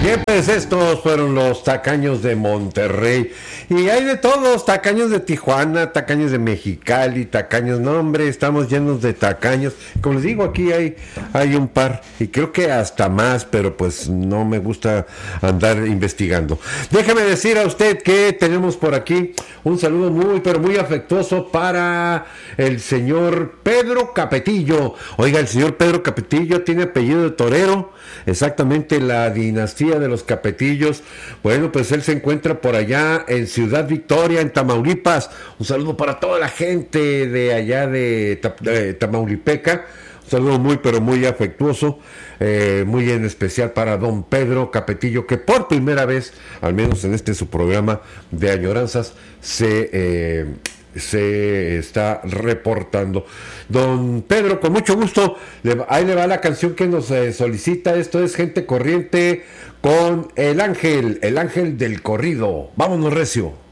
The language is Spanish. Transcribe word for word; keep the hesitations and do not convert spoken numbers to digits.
Bien, pues estos fueron los tacaños de Monterrey. Y hay de todos, tacaños de Tijuana, tacaños de Mexicali, tacaños, no hombre, estamos llenos de tacaños. Como les digo, aquí hay, hay un par, y creo que hasta más, pero pues no me gusta andar investigando. Déjeme decir a usted que tenemos por aquí un saludo muy, pero muy afectuoso para el señor Pedro Capetillo. Oiga, el señor Pedro Capetillo tiene apellido de torero, exactamente la dinastía de los Capetillos. Bueno, pues él se encuentra por allá en Ciudad Victoria, en Tamaulipas. Un saludo para toda la gente de allá de, de Tamaulipeca. Un saludo muy, pero muy afectuoso, eh, muy en especial para don Pedro Capetillo, que por primera vez, al menos en este su programa de añoranzas, se... Eh, se está reportando. Don Pedro, con mucho gusto, le, ahí le va la canción que nos eh, solicita. Esto es Gente Corriente con El Ángel, el Ángel del Corrido. Vámonos, recio.